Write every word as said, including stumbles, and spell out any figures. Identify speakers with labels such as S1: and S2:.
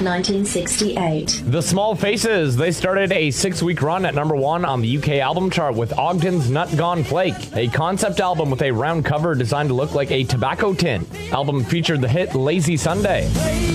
S1: nineteen sixty-eight.
S2: The Small Faces, they started a six-week run at number one on the U K album chart with Ogden's Nut Gone Flake, a concept album with a round cover designed to look like a tobacco tin. Album featured the hit Lazy Sunday.